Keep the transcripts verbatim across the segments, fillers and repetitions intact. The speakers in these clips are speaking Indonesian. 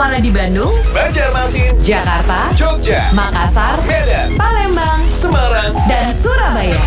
Suara di Bandung, Banjarmasin, Jakarta, Jogja, Makassar, Medan, Palembang, Semarang, dan Surabaya.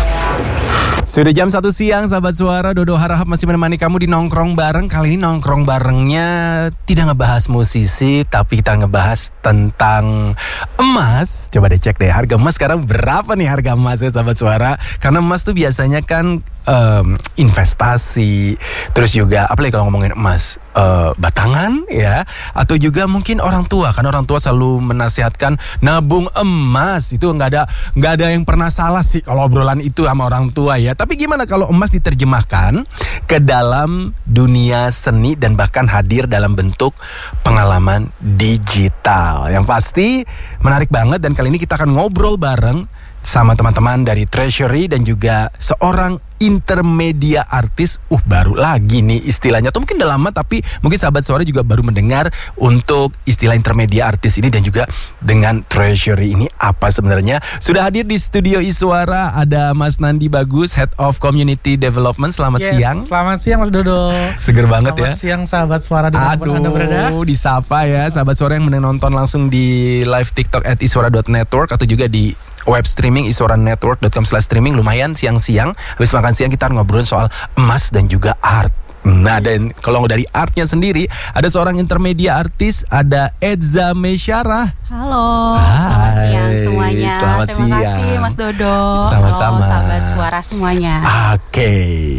Sudah jam satu siang, sahabat suara. Dodo Harahap masih menemani kamu di Nongkrong Bareng. Kali ini nongkrong barengnya tidak ngebahas musisi, tapi kita ngebahas tentang emas. Coba deh cek deh, harga emas sekarang berapa nih harga emas ya, sahabat suara. Karena emas tuh biasanya kan um, investasi. Terus juga, apalagi kalau ngomongin emas, uh, batangan ya. Atau juga mungkin orang tua. Karena orang tua selalu menasihatkan nabung emas. Itu nggak ada, nggak ada yang pernah salah sih kalau obrolan itu sama orang tua ya. Tapi gimana kalau emas diterjemahkan ke dalam dunia seni dan bahkan hadir dalam bentuk pengalaman digital? Yang pasti menarik banget, dan kali ini kita akan ngobrol bareng sama teman-teman dari Treasury dan juga seorang intermedia artis. Uh baru lagi nih istilahnya, atau mungkin udah lama tapi mungkin sahabat suara juga baru mendengar untuk istilah intermedia artis ini, dan juga dengan Treasury ini apa sebenarnya. Sudah hadir di studio Iswara ada Mas Nandi Bagus, Head of Community Development. Selamat yes, siang. Selamat siang Mas Dodo. Seger banget selamat ya. Selamat siang sahabat suara di tempat Anda berada. Aduh, disapa ya sahabat suara yang menonton langsung di live TikTok at iswara dot network atau juga di web streaming iswara network dot com slash streaming. Lumayan siang-siang habis makan siang kita ngobrolin soal emas dan juga art. Nah, dan kalau dari artnya sendiri ada seorang intermedia artis, ada Edza Mesyarah. Halo, Hai, selamat siang semuanya. Selamat Terima siang. kasih Mas Dodo. Sama-sama. Halo sahabat suara semuanya. Oke,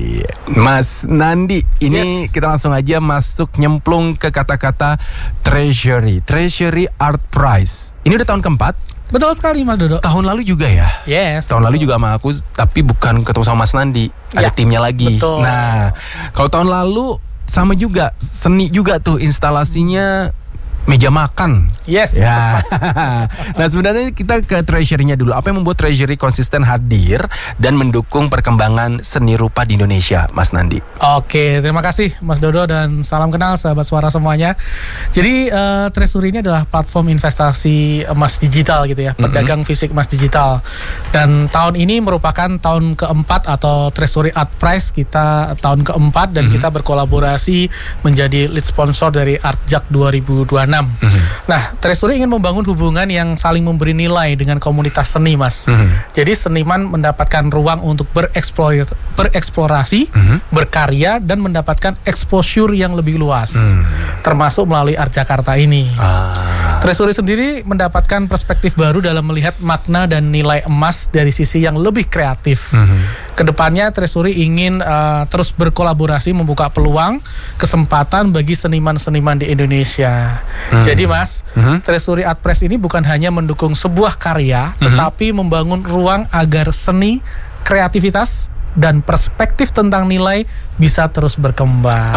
Mas Nandi, ini Yes. kita langsung aja masuk nyemplung ke kata-kata Treasury, Treasury Art Prize. Ini udah tahun keempat. Betul sekali Mas Dodo. Tahun lalu juga ya? Yes. Tahun lalu juga sama aku, tapi bukan ketemu sama Mas Nandi. Ada Ya, timnya lagi. betul. Nah, kalau tahun lalu sama juga, seni juga tuh instalasinya meja makan. Yes. Ya. Nah, sebenarnya kita ke Treasury-nya dulu. Apa yang membuat Treasury konsisten hadir dan mendukung perkembangan seni rupa di Indonesia, Mas Nandi? Oke, terima kasih Mas Dodo dan salam kenal sahabat suara semuanya. Jadi uh, Treasury ini adalah platform investasi emas digital gitu ya, pedagang mm-hmm. fisik emas digital. Dan tahun ini merupakan tahun keempat atau Treasury Art Prize kita tahun keempat, dan mm-hmm. kita berkolaborasi menjadi lead sponsor dari Artjak dua ribu dua puluh enam. Mm-hmm. Nah, Treasury ingin membangun hubungan yang saling memberi nilai dengan komunitas seni, Mas. Mm-hmm. Jadi seniman mendapatkan ruang untuk bereksplorasi, bereksplorasi mm-hmm. berkarya dan mendapatkan exposure yang lebih luas, mm-hmm. termasuk melalui Art Jakarta ini. Ah. Treasury sendiri mendapatkan perspektif baru dalam melihat makna dan nilai emas dari sisi yang lebih kreatif. Mm-hmm. Kedepannya Treasury ingin uh, terus berkolaborasi, membuka peluang, kesempatan bagi seniman-seniman di Indonesia. Hmm. Jadi Mas, hmm. Treasury Art Prize ini bukan hanya mendukung sebuah karya, hmm. tetapi membangun ruang agar seni, kreativitas, dan perspektif tentang nilai bisa terus berkembang.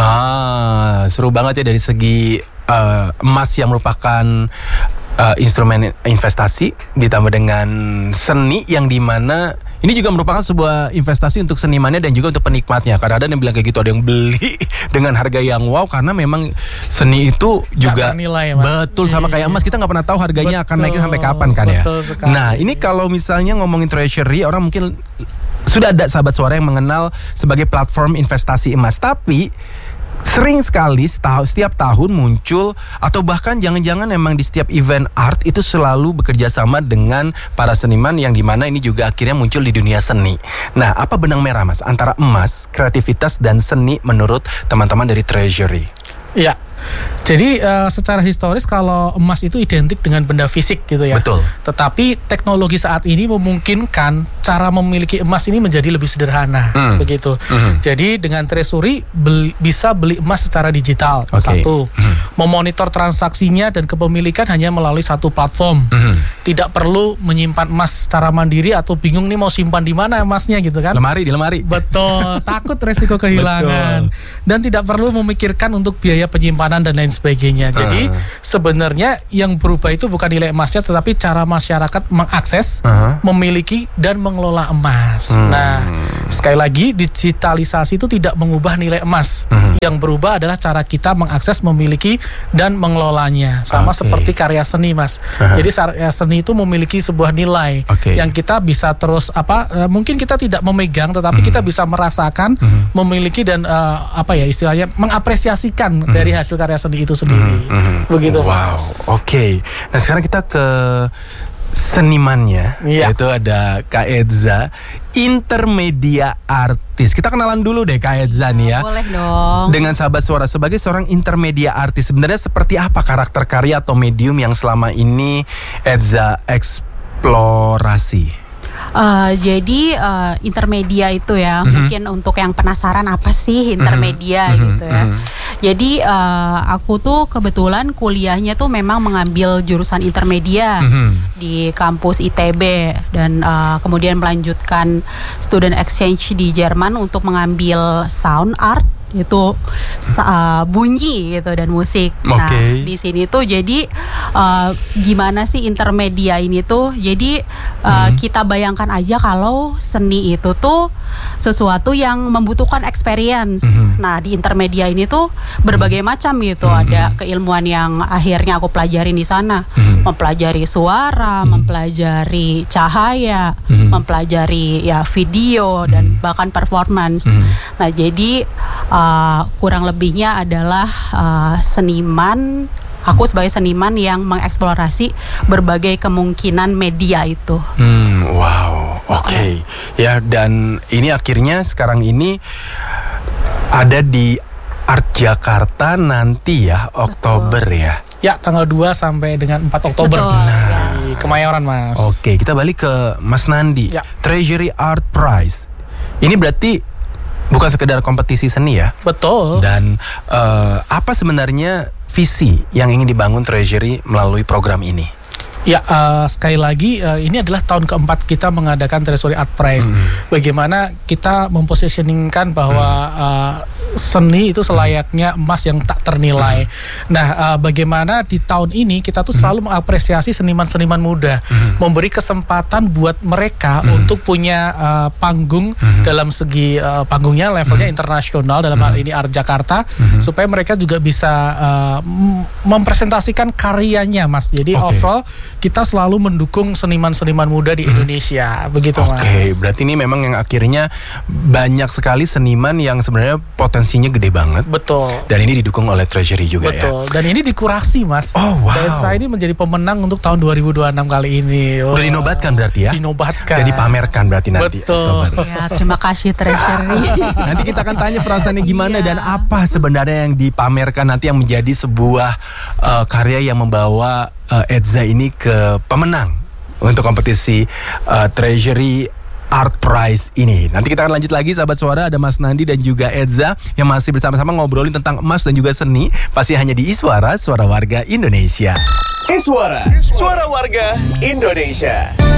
Ah, seru banget ya dari segi uh, emas yang merupakan uh, instrumen investasi ditambah dengan seni yang dimana ini juga merupakan sebuah investasi untuk senimannya dan juga untuk penikmatnya. Karena ada yang bilang kayak gitu, ada yang beli dengan harga yang wow, karena memang seni itu juga nilai, Mas. Betul, sama kayak emas, kita nggak pernah tahu harganya betul, akan naiknya sampai kapan kan ya. Sekali. Nah, ini kalau misalnya ngomongin Treasury, orang mungkin sudah ada sahabat suara yang mengenal sebagai platform investasi emas, tapi sering sekali setahu, setiap tahun muncul, atau bahkan jangan-jangan memang di setiap event art itu selalu bekerja sama dengan para seniman, yang dimana ini juga akhirnya muncul di dunia seni. Nah, apa benang merah Mas antara emas, kreativitas, dan seni menurut teman-teman dari Treasury? Iya. Jadi uh, secara historis kalau emas itu identik dengan benda fisik gitu ya. Betul. Tetapi teknologi saat ini memungkinkan cara memiliki emas ini menjadi lebih sederhana, hmm. begitu. Hmm. Jadi dengan Treasury beli, bisa beli emas secara digital. Okay. Satu, hmm. memonitor transaksinya dan kepemilikan hanya melalui satu platform. Hmm. Tidak perlu menyimpan emas secara mandiri atau bingung nih mau simpan di mana emasnya gitu kan? Lemari, di lemari. Betul. Takut resiko kehilangan. Betul. Dan tidak perlu memikirkan untuk biaya penyimpanan dan lain sebagainya. Jadi uh. sebenarnya yang berubah itu bukan nilai emasnya, tetapi cara masyarakat mengakses, uh-huh. memiliki dan mengelola emas. Hmm. Nah, sekali lagi digitalisasi itu tidak mengubah nilai emas. Mm-hmm. Yang berubah adalah cara kita mengakses, memiliki dan mengelolanya. Sama okay. seperti karya seni, Mas. Uh-huh. Jadi karya seni itu memiliki sebuah nilai okay. yang kita bisa terus apa uh, mungkin kita tidak memegang, tetapi mm-hmm. kita bisa merasakan, mm-hmm. memiliki dan uh, apa ya istilahnya mengapresiasikan mm-hmm. dari hasil karya seni itu sendiri. Mm-hmm. Begitu. Wow. Oke. Okay. Nah, sekarang kita ke senimannya, iya. yaitu ada Kak Edza, intermedia artis. Kita kenalan dulu deh Kak Edza nih ya. Boleh dong. Dengan Sahabat Suara sebagai seorang intermedia artis, sebenarnya seperti apa karakter karya atau medium yang selama ini Edza eksplorasi? Uh, jadi uh, intermedia itu ya, mm-hmm. mungkin untuk yang penasaran apa sih intermedia mm-hmm. gitu ya. Mm-hmm. Jadi uh, aku tuh kebetulan kuliahnya tuh memang mengambil jurusan intermedia mm-hmm. di kampus I T B dan uh, kemudian melanjutkan student exchange di Jerman untuk mengambil sound art, itu uh, bunyi gitu dan musik. Nah, okay. di sini tuh jadi uh, gimana sih intermedia ini tuh? Jadi uh, hmm. kita bayangkan aja kalau seni itu tuh sesuatu yang membutuhkan experience. Hmm. Nah, di intermedia ini tuh berbagai hmm. macam gitu. Hmm. Ada keilmuan yang akhirnya aku pelajarin di sana. Hmm. Mempelajari suara, hmm. mempelajari cahaya, hmm. mempelajari ya video hmm. dan bahkan performance. Hmm. Nah, jadi uh, Uh, kurang lebihnya adalah uh, seniman, aku sebagai seniman yang mengeksplorasi berbagai kemungkinan media itu. Hmm, wow, oke, okay. ya dan ini akhirnya sekarang ini ada di Art Jakarta nanti ya, Oktober. Betul. ya. Ya, tanggal dua sampai dengan empat Oktober. Betul. Nah, di Kemayoran, Mas. Oke, okay, kita balik ke Mas Nandi. Ya. Treasury Art Prize. Ini berarti bukan sekedar kompetisi seni ya. Betul. Dan uh, apa sebenarnya visi yang ingin dibangun Treasury melalui program ini? Ya, uh, sekali lagi uh, ini adalah tahun keempat kita mengadakan Treasury Art Prize. Mm. Bagaimana kita mempositioningkan bahwa mm. uh, seni itu selayaknya emas yang tak ternilai. Mm. Nah, uh, bagaimana di tahun ini kita tuh selalu mm. mengapresiasi seniman-seniman muda, mm. memberi kesempatan buat mereka mm. untuk punya uh, panggung mm. dalam segi uh, panggungnya levelnya mm. internasional, dalam mm. hal ini Art Jakarta, mm. supaya mereka juga bisa uh, mempresentasikan karyanya, Mas. Jadi okay. overall kita selalu mendukung seniman-seniman muda di Indonesia, begitu Mas. Oke, okay, berarti ini memang yang akhirnya banyak sekali seniman yang sebenarnya potensinya gede banget. Betul. Dan ini didukung oleh Treasury juga. Betul. ya. Dan ini dikurasi, Mas. Oh wow. Dan saya ini menjadi pemenang untuk tahun dua ribu dua puluh enam kali ini. Oh. Udah dinobatkan berarti ya? Dinobatkan. Dan dipamerkan berarti nanti. Betul. Ya, terima kasih Treasury. Nanti kita akan tanya perasaannya gimana dan apa sebenarnya yang dipamerkan nanti yang menjadi sebuah uh, karya yang membawa uh, Edza ini ke pemenang untuk kompetisi uh, Treasury Art Prize ini. Nanti kita akan lanjut lagi sahabat suara, ada Mas Nandi dan juga Edza yang masih bersama-sama ngobrolin tentang emas dan juga seni, pasti hanya di Iswara, Suara Warga Indonesia. Iswara, Suara Warga Indonesia.